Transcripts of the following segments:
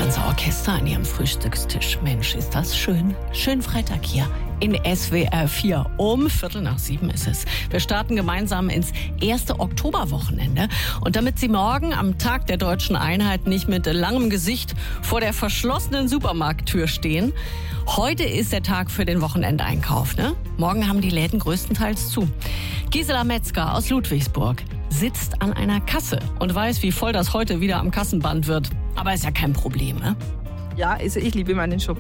ganze Orchester an ihrem Frühstückstisch. Mensch, ist das schön. Schönen Freitag hier in SWR 4. Um 6:15 ist es. Wir starten gemeinsam ins erste Oktoberwochenende. Und damit Sie morgen am Tag der Deutschen Einheit nicht mit langem Gesicht vor der verschlossenen Supermarkttür stehen, heute ist der Tag für den Wochenendeinkauf, ne? Morgen haben die Läden größtenteils zu. Gisela Metzger aus Ludwigsburg sitzt an einer Kasse und weiß, wie voll das heute wieder am Kassenband wird. Aber ist ja kein Problem, ne? Ja, also ich liebe meinen Job.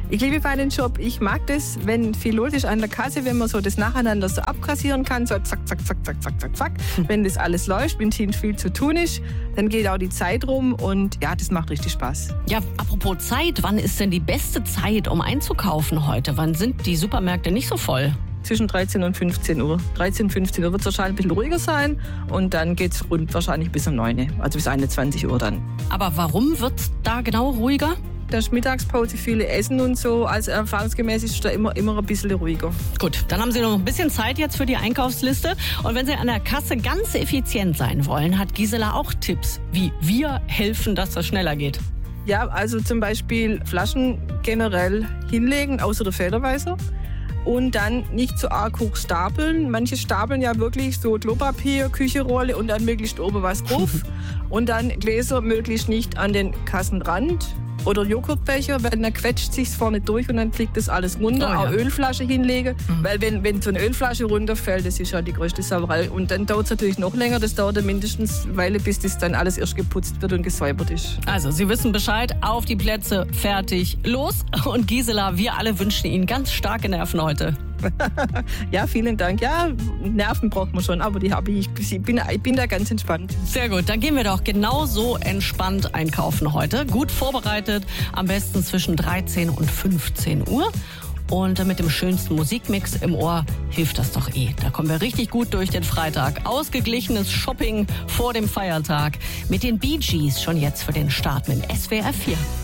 Ich mag das, wenn viel los ist an der Kasse, wenn man so das nacheinander so abkassieren kann, so zack, zack, zack, zack, zack, zack, zack. Wenn das alles läuft, wenn viel zu tun ist, dann geht auch die Zeit rum und ja, das macht richtig Spaß. Ja, apropos Zeit, wann ist denn die beste Zeit, um einzukaufen heute? Wann sind die Supermärkte nicht so voll? Zwischen 13 und 15 Uhr. 13, 15 Uhr wird es wahrscheinlich ein bisschen ruhiger sein und dann geht es rund wahrscheinlich bis um 9, also bis 21 Uhr dann. Aber warum wird es da genau ruhiger? Da ist Mittagspause, viele essen und so, also erfahrungsgemäß ist da immer ein bisschen ruhiger. Gut, dann haben Sie noch ein bisschen Zeit jetzt für die Einkaufsliste. Und wenn Sie an der Kasse ganz effizient sein wollen, hat Gisela auch Tipps, wie wir helfen, dass das schneller geht. Ja, also zum Beispiel Flaschen generell hinlegen, außer der Federweißer. Und dann nicht zu arg hoch stapeln. Manche stapeln ja wirklich so Klopapier, Küchenrolle und dann möglichst oben was drauf. Und dann Gläser möglichst nicht an den Kassenrand. Oder Joghurtbecher, weil dann quetscht sich's vorne durch und dann fliegt das alles runter. Oh ja. Auch Ölflasche hinlegen, weil wenn so eine Ölflasche runterfällt, das ist ja die größte Sauerei. Und dann dauert es natürlich noch länger, das dauert dann mindestens eine Weile, bis das dann alles erst geputzt wird und gesäubert ist. Also, Sie wissen Bescheid, auf die Plätze, fertig, los. Und Gisela, wir alle wünschen Ihnen ganz starke Nerven heute. Ja, vielen Dank. Ja, Nerven braucht man schon, aber die habe ich. Ich bin da ganz entspannt. Sehr gut, dann gehen wir doch genauso entspannt einkaufen heute. Gut vorbereitet, am besten zwischen 13 und 15 Uhr. Und mit dem schönsten Musikmix im Ohr hilft das doch eh. Da kommen wir richtig gut durch den Freitag. Ausgeglichenes Shopping vor dem Feiertag mit den Bee Gees schon jetzt für den Start mit SWR 4.